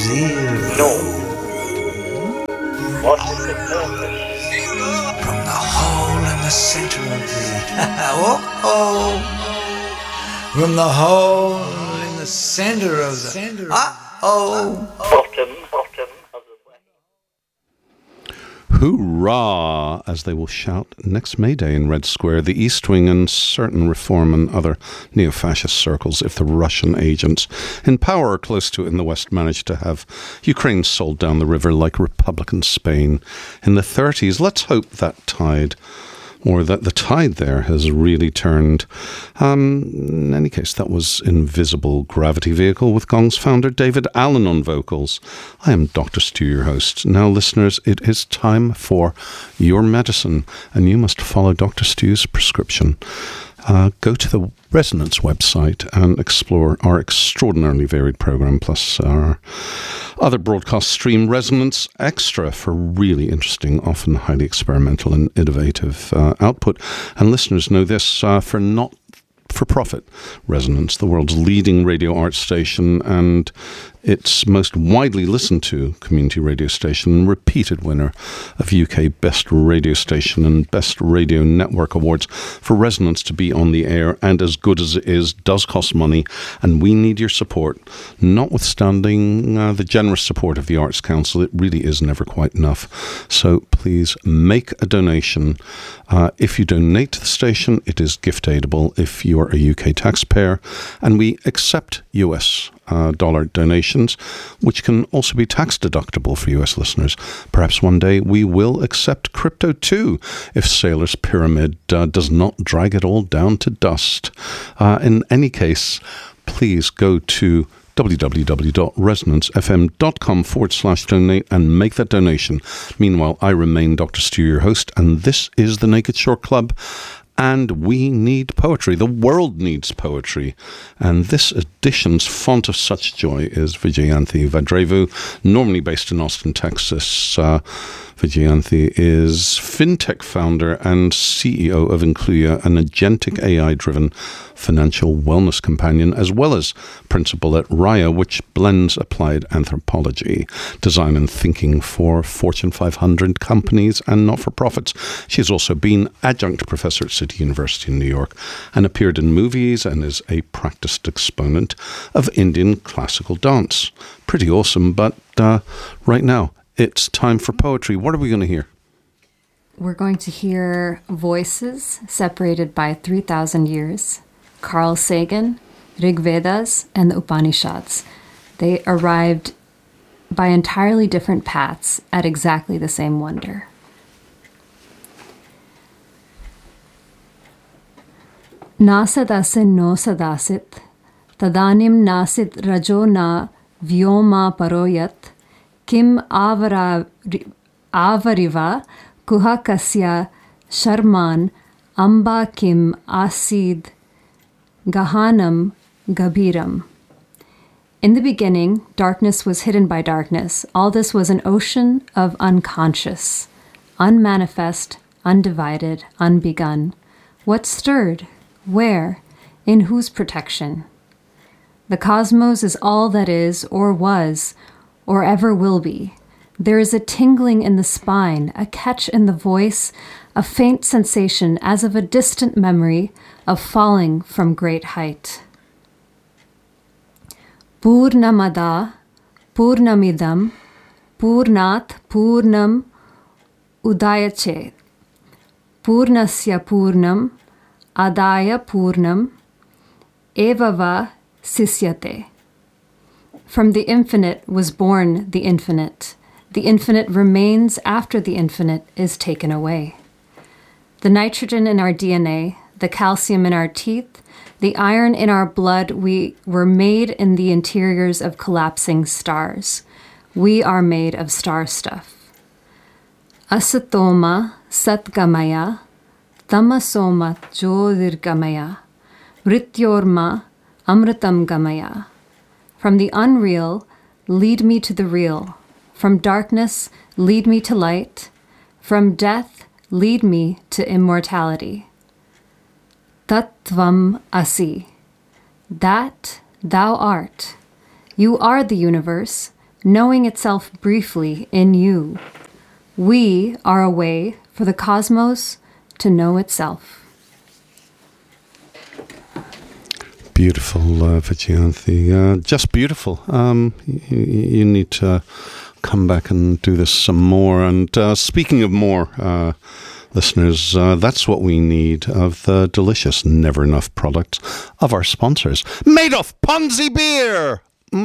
zero. No. What is the purpose? From the hole in the center of the... oh. From the hole in the center of the... Bottom of the way. Hoorah, as they will shout next May Day in Red Square, the East Wing and certain reform and other neo-fascist circles, if the Russian agents in power or close to it in the West manage to have Ukraine sold down the river like Republican Spain in the 30s. Let's hope that tide, or that the tide there has really turned. In any case, that was Invisible Gravity Vehicle with Gong's founder David Allen on vocals. I am Dr. Stu, your host. Now, listeners, it is time for your medicine, and you must follow Dr. Stu's prescription. Go to the Resonance website and explore our extraordinarily varied program, plus our other broadcast stream, Resonance Extra, for really interesting, often highly experimental and innovative output. And listeners know this, for not-for-profit Resonance, the world's leading radio art station and its most widely listened to community radio station, repeated winner of UK Best Radio Station and Best Radio Network Awards. For Resonance to be on the air and as good as it is does cost money, and we need your support. Notwithstanding the generous support of the Arts Council, it really is never quite enough. So please make a donation. If you donate to the station, it is gift-aidable if you are a UK taxpayer, and we accept US dollar donations, which can also be tax deductible for US listeners. Perhaps one day we will accept crypto too, if Sailor's Pyramid does not drag it all down to dust. In any case, please go to www.resonancefm.com/donate and make that donation. Meanwhile, I remain Dr. Stu, your host, and this is the Naked Shore Club. And we need poetry. The world needs poetry. And this edition's font of such joy is Vijayanthi Vadrevu, normally based in Austin, Texas. Vijayanthi is fintech founder and CEO of Incluya, an agentic AI-driven financial wellness companion, as well as principal at Raya, which blends applied anthropology, design and thinking for Fortune 500 companies and not-for-profits. She has also been adjunct professor at City University in New York and appeared in movies and is a practiced exponent of Indian classical dance. Pretty awesome, but right now, it's time for poetry. What are we going to hear? We're going to hear voices separated by 3,000 years. Carl Sagan, Rig Vedas, and the Upanishads. They arrived by entirely different paths at exactly the same wonder. Nasadasin no sadasit, tadanim nasit rajo na vyoma paroyat, Kim avariva kuhakasya sharman amba kim asid gahanam gabiram. In the beginning, darkness was hidden by darkness. All this was an ocean of unconscious, unmanifest, undivided, unbegun. What stirred? Where? In whose protection? The cosmos is all that is, or was, or ever will be. There is a tingling in the spine, a catch in the voice, a faint sensation as of a distant memory of falling from great height. Purnamada, Purnamidam, Purnat, Purnam, Udayache, Purnasya Purnam, Adaya Purnam, Evava Sisyate. From the infinite was born the infinite. The infinite remains after the infinite is taken away. The nitrogen in our DNA, the calcium in our teeth, the iron in our blood, we were made in the interiors of collapsing stars. We are made of star stuff. Asatoma satgamaya, tamasoma jyotirgamaya, mrityorma amritam gamaya. From the unreal, lead me to the real. From darkness, lead me to light. From death, lead me to immortality. Tattvam asi. That thou art. You are the universe. knowing itself briefly in you. We are a way for the cosmos to know itself. Beautiful, Vijayanthi. Just beautiful. You need to come back and do this some more. And speaking of more, listeners, that's what we need of the delicious Never Enough products of our sponsors. Madoff Ponzi Beer!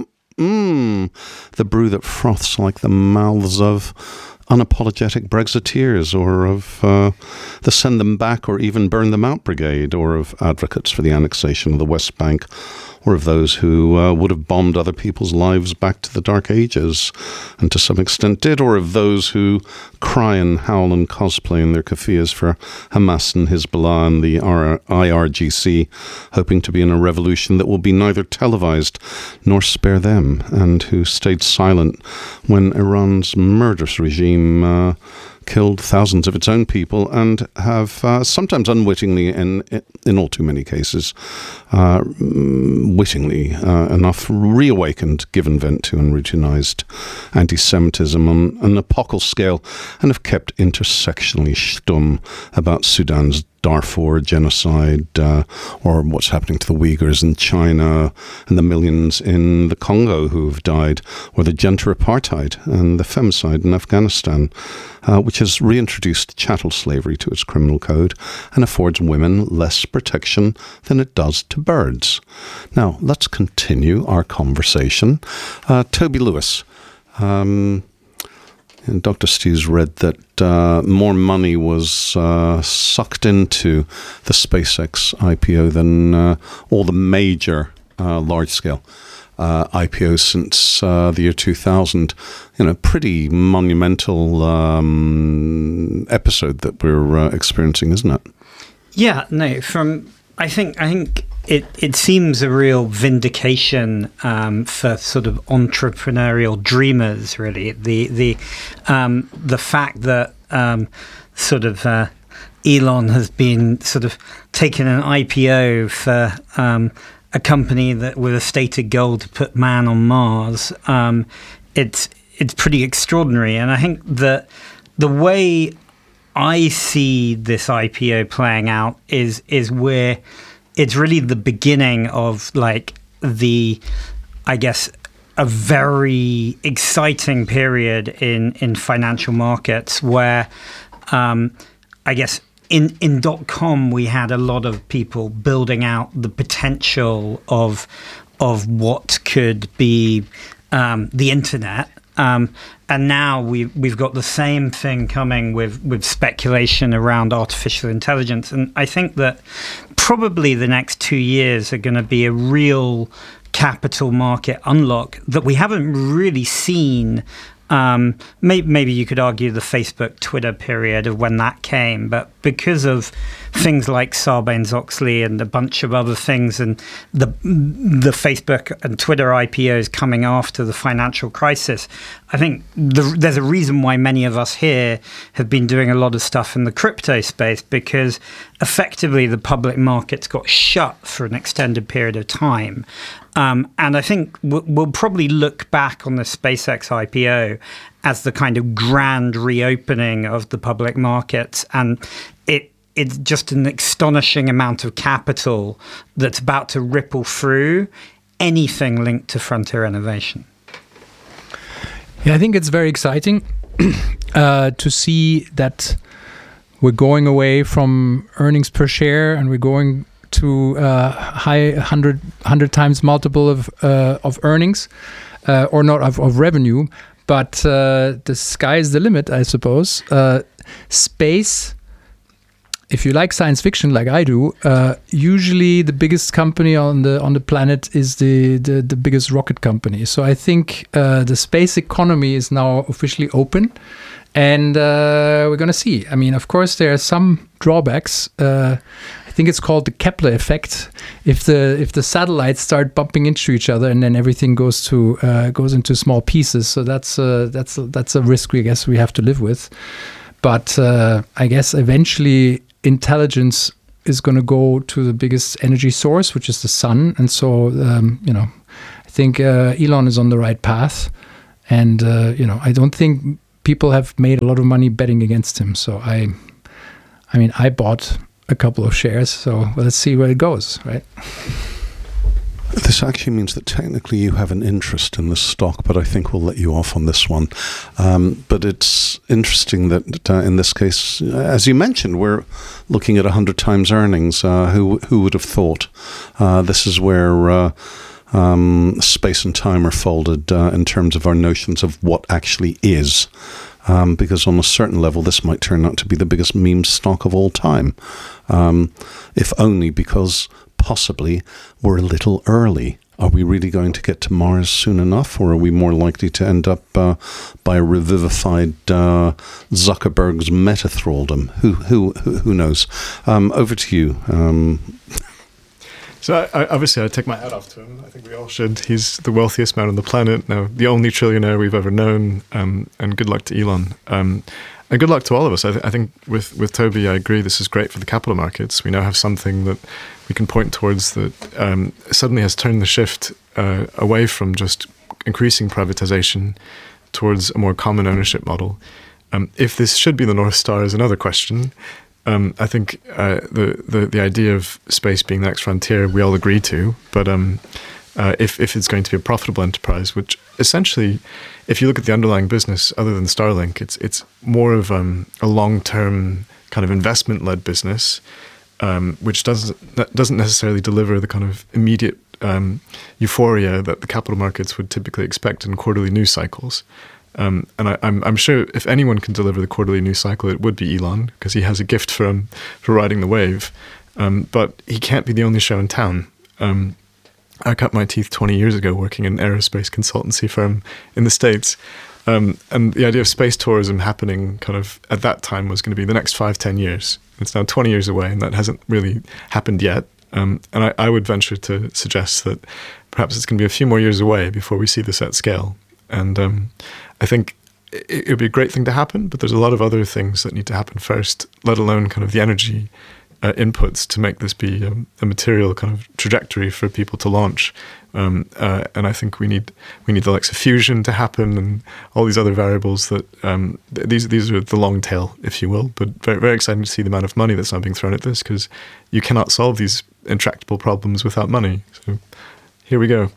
The brew that froths like the mouths of unapologetic Brexiteers, or of the Send Them Back or even Burn Them Out brigade, or of advocates for the annexation of the West Bank, or of those who would have bombed other people's lives back to the Dark Ages, and to some extent did, or of those who cry and howl and cosplay in their keffiyehs for Hamas and Hezbollah and the IRGC, hoping to be in a revolution that will be neither televised nor spare them, and who stayed silent when Iran's murderous regime killed thousands of its own people, and have sometimes unwittingly, and in all too many cases, wittingly enough, reawakened, given vent to, and routinized anti-Semitism on an epochal scale, and have kept intersectionally stum about Sudan's Darfur genocide, or what's happening to the Uyghurs in China, and the millions in the Congo who have died, or the gender apartheid and the femicide in Afghanistan, which has reintroduced chattel slavery to its criminal code and affords women less protection than it does to birds. Now, let's continue our conversation. Toby Lewis, and Dr. Stews read that more money was sucked into the SpaceX IPO than all the major large-scale IPOs since the year 2000. Pretty monumental episode that we're experiencing, isn't it? Yeah, no. I think it seems a real vindication for sort of entrepreneurial dreamers. Really, the fact that Elon has been sort of taking an IPO for a company that with a stated goal to put man on Mars. It's pretty extraordinary, and I think that the way I see this IPO playing out is where it's really the beginning of a very exciting period in financial markets where in .com we had a lot of people building out the potential of what could be the internet. And now we've got the same thing coming with speculation around artificial intelligence. And I think that probably the next 2 years are going to be a real capital market unlock that we haven't really seen. Maybe you could argue the Facebook, Twitter period of when that came, but because of things like Sarbanes-Oxley and a bunch of other things, and the Facebook and Twitter IPOs coming after the financial crisis, I think there's a reason why many of us here have been doing a lot of stuff in the crypto space, because effectively the public markets got shut for an extended period of time. And I think we'll probably look back on the SpaceX IPO as the kind of grand reopening of the public markets. And it's just an astonishing amount of capital that's about to ripple through anything linked to frontier innovation. Yeah, I think it's very exciting to see that we're going away from earnings per share and we're going to high 100 times multiple of earnings, or not of revenue, but the sky is the limit, I suppose. Space, if you like science fiction like I do, usually the biggest company on the planet is the biggest rocket company. So I think the space economy is now officially open, and we're going to see. I mean, of course, there are some drawbacks. I think it's called the Kepler effect. If the satellites start bumping into each other, and then everything goes into small pieces. So that's a risk I guess we have to live with. But I guess eventually intelligence is going to go to the biggest energy source, which is the sun. And so I think Elon is on the right path. And I don't think people have made a lot of money betting against him. So I bought a couple of shares. So let's see where it goes, right? This actually means that technically you have an interest in this stock, but I think we'll let you off on this one. But it's interesting that in this case, as you mentioned, we're looking at 100 times earnings. Who would have thought? This is where space and time are folded in terms of our notions of what actually is. Because on a certain level, this might turn out to be the biggest meme stock of all time. If only because possibly we're a little early. Are we really going to get to Mars soon enough, or are we more likely to end up by a revivified Zuckerberg's meta thraldom? Who knows? Over to you. So obviously I take my hat off to him. I think we all should. He's the wealthiest man on the planet now, the only trillionaire we've ever known, and good luck to Elon. And good luck to all of us. I think with Toby, I agree this is great for the capital markets. We now have something that we can point towards that suddenly has turned the shift away from just increasing privatization towards a more common ownership model. If this should be the North Star is another question. I think the idea of space being the next frontier, we all agree to. But if it's going to be a profitable enterprise, which essentially, if you look at the underlying business, other than Starlink, it's more of a long-term kind of investment-led business, which doesn't necessarily deliver the kind of immediate euphoria that the capital markets would typically expect in quarterly news cycles. And I'm sure if anyone can deliver the quarterly news cycle, it would be Elon, because he has a gift for riding the wave. But he can't be the only show in town. I cut my teeth 20 years ago working in an aerospace consultancy firm in the States. And the idea of space tourism happening kind of at that time was going to be the next 5-10 years. It's now 20 years away, and that hasn't really happened yet. And I would venture to suggest that perhaps it's going to be a few more years away before we see this at scale. And I think it would be a great thing to happen, but there's a lot of other things that need to happen first, let alone kind of the energy inputs to make this be a material kind of trajectory for people to launch. And I think we need the likes of fusion to happen and all these other variables that these are the long tail, if you will. But very, very exciting to see the amount of money that's now being thrown at this, because you cannot solve these intractable problems without money. So here we go.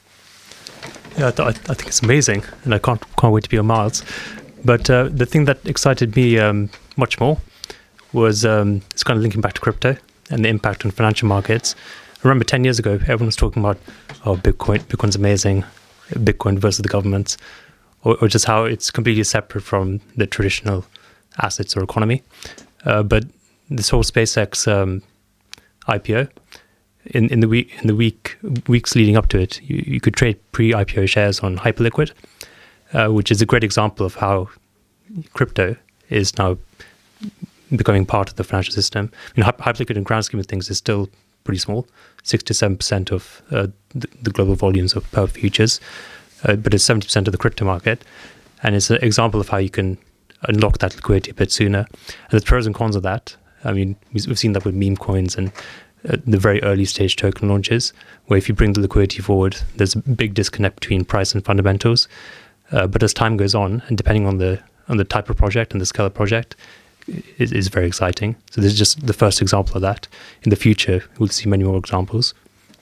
Yeah, I think it's amazing, and I can't wait to be on Mars. But the thing that excited me much more was it's kind of linking back to crypto and the impact on financial markets. I remember 10 years ago, everyone was talking about, Bitcoin's amazing, Bitcoin versus the governments, or just how it's completely separate from the traditional assets or economy. But this whole SpaceX IPO, in the weeks leading up to it, you could trade pre-IPO shares on Hyperliquid, which is a great example of how crypto is now becoming part of the financial system. Hyperliquid in grand scheme of things is still pretty small, 6 to 7% of the global volumes of power futures, but it's 70% of the crypto market, and it's an example of how you can unlock that liquidity a bit sooner. And there's pros and cons of that. I mean, we've seen that with meme coins and the very early stage token launches, where if you bring the liquidity forward, there's a big disconnect between price and fundamentals. But as time goes on, and depending on the type of project and the scale of project, it is very exciting. So this is just the first example of that. In the future, we'll see many more examples.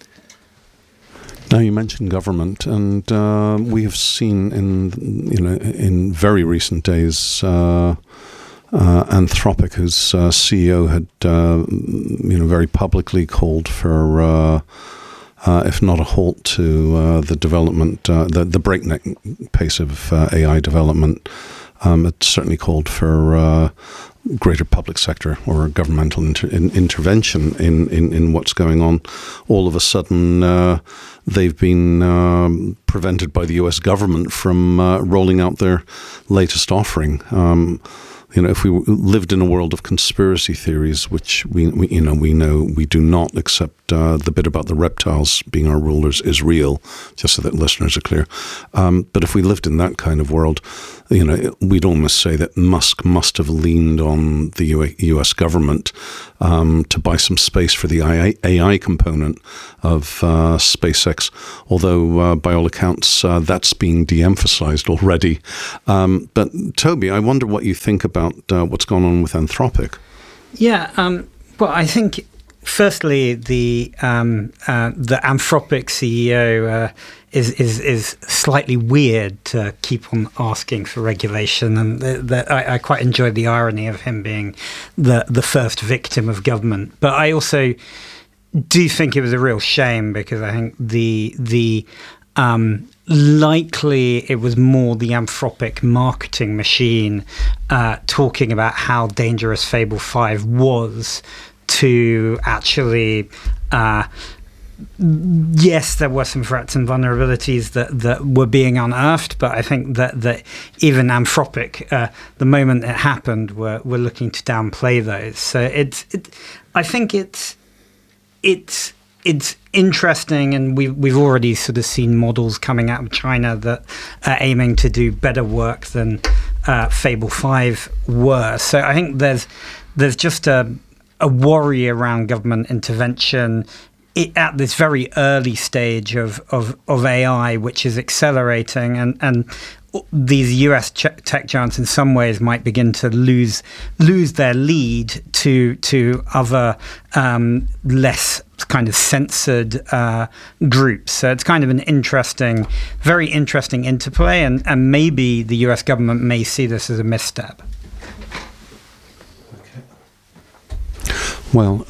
Now you mentioned government, and we have seen in very recent days Anthropic, whose CEO had very publicly called for if not a halt to the development, the breakneck pace of AI development. It certainly called for greater public sector or governmental intervention in what's going on. All of a sudden, they've been prevented by the US government from rolling out their latest offering. if we lived in a world of conspiracy theories, which we know we do not, except the bit about the reptiles being our rulers is real, just so that listeners are clear. But if we lived in that kind of world, we'd almost say that Musk must have leaned on the U.S. government to buy some space for the AI component of SpaceX, although by all accounts that's being de-emphasized already. But Toby, I wonder what you think about what's gone on with Anthropic. Yeah, well, I think firstly the Anthropic CEO is slightly weird to keep on asking for regulation, and I quite enjoyed the irony of him being the first victim of government. But I also do think it was a real shame, because I think the likely it was more the Anthropic marketing machine talking about how dangerous Fable 5 was to actually yes, there were some threats and vulnerabilities that were being unearthed, but I think that even Anthropic, the moment it happened, were looking to downplay those. So I think it's interesting, and we've already sort of seen models coming out of China that are aiming to do better work than Fable 5 were. So I think there's just a worry around government intervention at this very early stage of AI, which is accelerating, and these US tech giants in some ways might begin to lose their lead to other less kind of censored groups. So it's kind of an very interesting interplay, and maybe the US government may see this as a misstep. Well,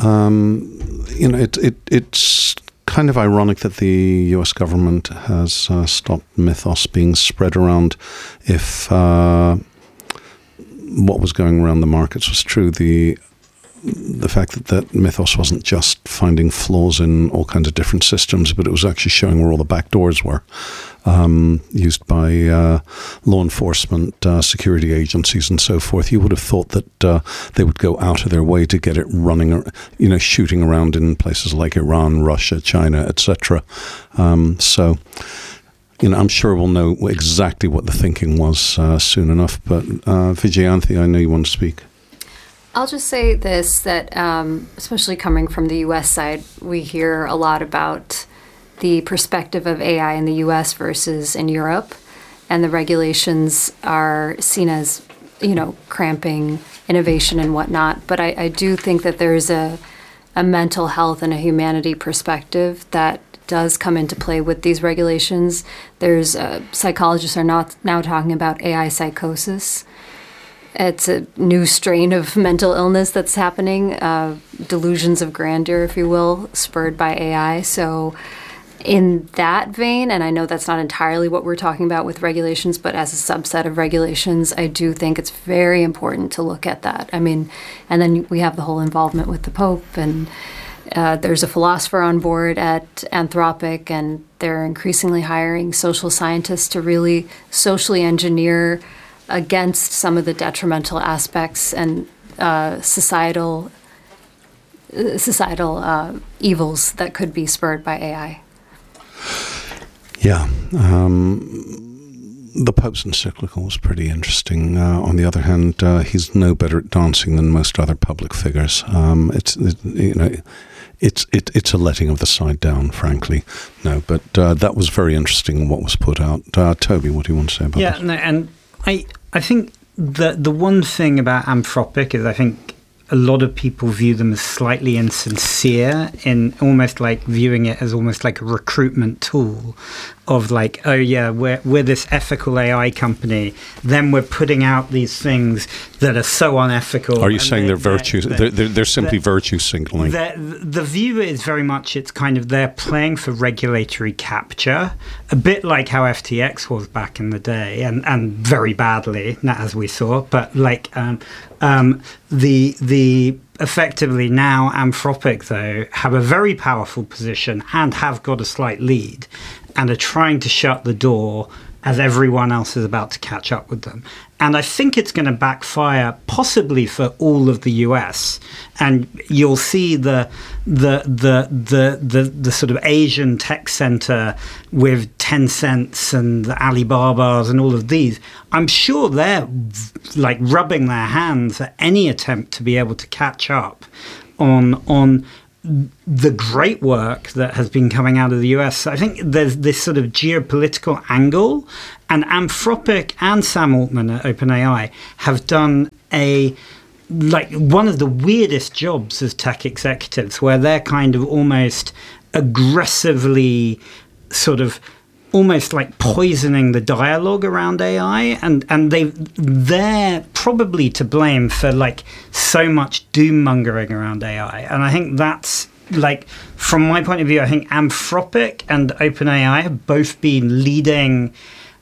it's kind of ironic that the US government has stopped Mythos being spread around. If what was going around the markets was true, the fact that Mythos wasn't just finding flaws in all kinds of different systems, but it was actually showing where all the back doors were used by law enforcement, security agencies, and so forth. You would have thought that they would go out of their way to get it running, shooting around in places like Iran, Russia, China, etc. So, I'm sure we'll know exactly what the thinking was soon enough. But Vijayanthi, I know you want to speak. I'll just say this, that especially coming from the U.S. side, we hear a lot about the perspective of AI in the U.S. versus in Europe, and the regulations are seen as, cramping innovation and whatnot. But I do think that there's a mental health and a humanity perspective that does come into play with these regulations. There's psychologists are now talking about AI psychosis. It's a new strain of mental illness that's happening, delusions of grandeur, if you will, spurred by AI. So in that vein, and I know that's not entirely what we're talking about with regulations, but as a subset of regulations, I do think it's very important to look at that. I mean, and then we have the whole involvement with the Pope, and there's a philosopher on board at Anthropic, and they're increasingly hiring social scientists to really socially engineer against some of the detrimental aspects and societal evils that could be spurred by AI. Yeah. The Pope's encyclical was pretty interesting. On the other hand, he's no better at dancing than most other public figures. It's a letting of the side down, frankly. No, but that was very interesting what was put out. Toby, what do you want to say about that? Yeah, no, and I think the one thing about Anthropic is I think a lot of people view them as slightly insincere, in almost like viewing it as almost like a recruitment tool of like, oh yeah, we're this ethical AI company, then we're putting out these things that are so unethical. Are you saying they're virtue? They're simply virtue signaling. The view is very much it's kind of they're playing for regulatory capture, a bit like how FTX was back in the day, and very badly, not as we saw, but like the effectively now Anthropic though have a very powerful position and have got a slight lead, and are trying to shut the door as everyone else is about to catch up with them. And I think it's going to backfire possibly for all of the US. And you'll see the sort of Asian tech center with Tencent and the Alibabas and all of these. I'm sure they're like rubbing their hands at any attempt to be able to catch up on the great work that has been coming out of the US. I think there's this sort of geopolitical angle, and Anthropic and Sam Altman at OpenAI have done one of the weirdest jobs as tech executives, where they're kind of almost aggressively sort of almost like poisoning the dialogue around AI, and they're probably to blame for like so much doom mongering around AI. And I think that's like, from my point of view, I think Anthropic and OpenAI have both been leading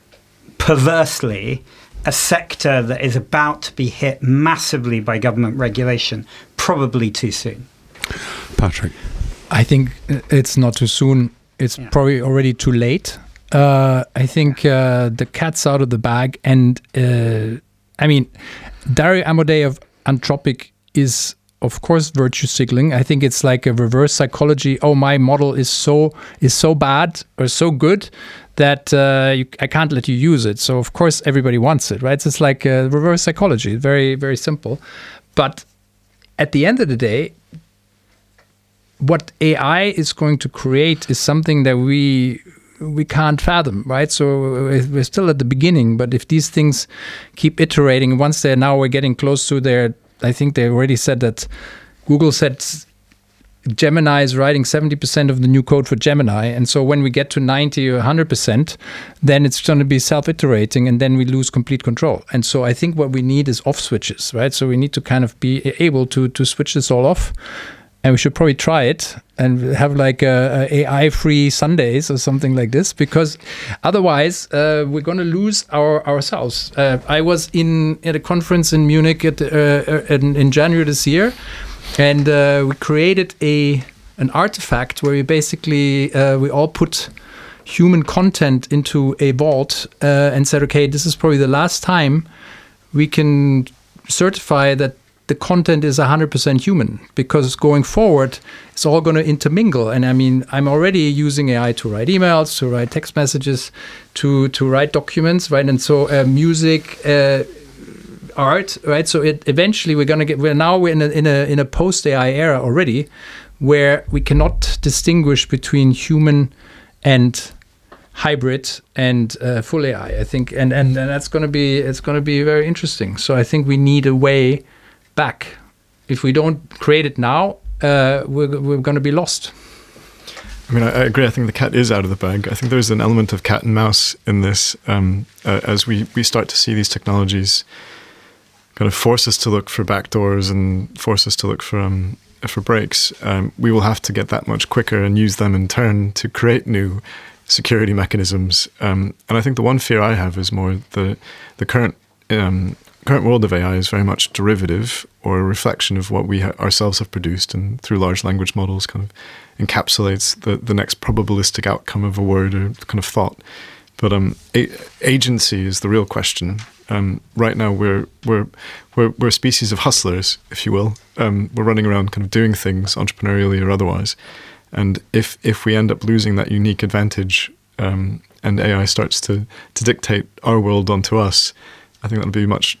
perversely a sector that is about to be hit massively by government regulation, probably too soon. Patrick? I think it's not too soon. It's probably already too late. I think the cat's out of the bag. And I mean, Dario Amodei of Anthropic is, of course, virtue signaling. I think it's like a reverse psychology. Oh, my model is so bad or so good that I can't let you use it. So, of course, everybody wants it, right? So it's like reverse psychology. Very, very simple. But at the end of the day, what AI is going to create is something that we can't fathom, right? So we're still at the beginning, but if these things keep iterating, once we're getting close to their, I think they already said that Google said Gemini is writing 70% of the new code for Gemini. And so when we get to 90 or 100%, then it's going to be self-iterating, and then we lose complete control. And so I think what we need is off switches, right? So we need to kind of be able to switch this all off. And we should probably try it and have like AI-free Sundays or something like this, because otherwise we're going to lose ourselves. I was at a conference in Munich in January this year, and we created an artifact where we basically we all put human content into a vault and said, okay, this is probably the last time we can certify that the content is 100% human, because going forward, it's all going to intermingle. And I mean, I'm already using AI to write emails, to write text messages, to write documents, right? And so music, art, right? So eventually we're in a post-AI era already, where we cannot distinguish between human and hybrid and full AI. I think, and it's going to be very interesting. So I think we need a way back. If we don't create it now, we're going to be lost. I mean, I agree. I think the cat is out of the bag. I think there's an element of cat and mouse in this. As we start to see these technologies kind of force us to look for backdoors and force us to look for breaks, we will have to get that much quicker and use them in turn to create new security mechanisms. And I think the one fear I have is more the current world of AI is very much derivative or a reflection of what we ourselves have produced, and through large language models kind of encapsulates the next probabilistic outcome of a word or kind of thought. But agency is the real question. Right now we're a species of hustlers, if you will. We're running around kind of doing things entrepreneurially or otherwise. And if we end up losing that unique advantage, and AI starts to dictate our world onto us, I think that'll be a much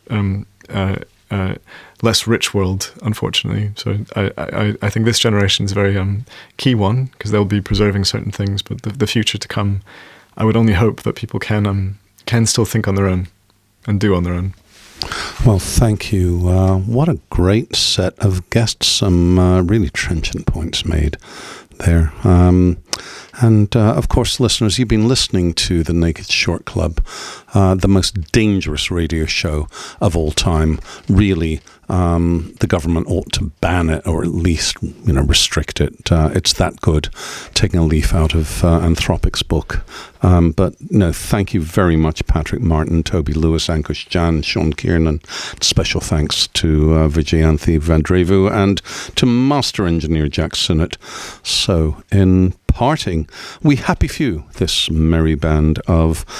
less rich world, unfortunately. So I think this generation is a very key one, because they'll be preserving certain things, but the future to come, I would only hope that people can still think on their own and do on their own. Well, thank you. What a great set of guests. Some really trenchant points made there. And of course, listeners, you've been listening to the Naked Short Club, the most dangerous radio show of all time. Really, the government ought to ban it, or at least, restrict it. It's that good. Taking a leaf out of Anthropic's book. But no, thank you very much, Patrick Martin, Toby Lewis, Ankush Jan, Sean Kiernan. Special thanks to Vijayanthi Vandrevu and to Master Engineer Jack Sinnott. So, in parting, we happy few this merry band of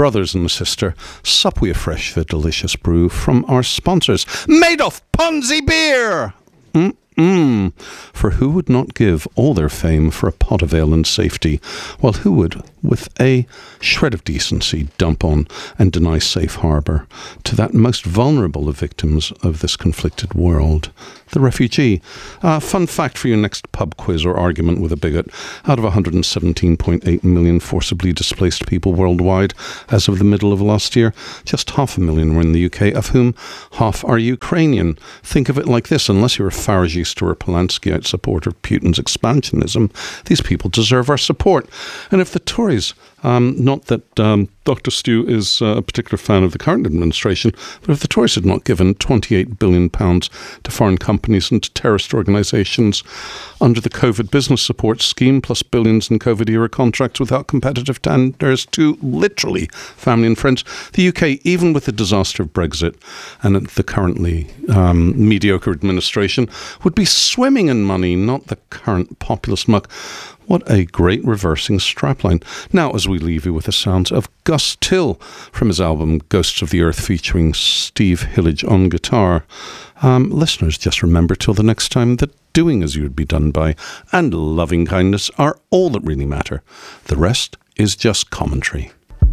Brothers and sister, sup we afresh the delicious brew from our sponsors, Madoff Ponzi Beer! For who would not give all their fame for a pot of ale and safety, while who would, with a shred of decency, dump on and deny safe harbour to that most vulnerable of victims of this conflicted world, the refugee? Fun fact for your next pub quiz or argument with a bigot: out of 117.8 million forcibly displaced people worldwide as of the middle of last year, just 500,000 were in the UK, of whom half are Ukrainian. Think of it like this: unless you're a Faragist or a Polanski out support of Putin's expansionism, these people deserve our support. And if the Tories, not that Dr. Stew is a particular fan of the current administration, but if the Tories had not given £28 billion to foreign companies and to terrorist organisations under the COVID business support scheme, plus billions in COVID-era contracts without competitive tenders to literally family and friends, the UK, even with the disaster of Brexit and the currently mediocre administration, would be swimming in money, not the current populist muck. What a great reversing strapline. Now, as we leave you with the sounds of Gus Till from his album Ghosts of the Earth, featuring Steve Hillage on guitar. Listeners, just remember till the next time that doing as you would be done by and loving kindness are all that really matter. The rest is just commentary.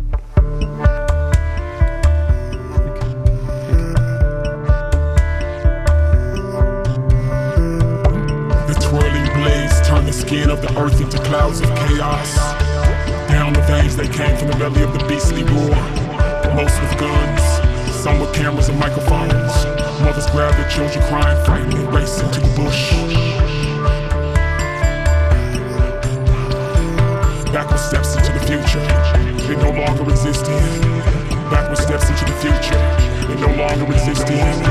Turn the skin of the earth into clouds of chaos. Down the veins they came from the belly of the beastly war. Most with guns, some with cameras and microphones. Mothers grab their children crying, frightened, and race into the bush. Backward steps into the future, they no longer exist in. Backward steps into the future, they no longer exist in.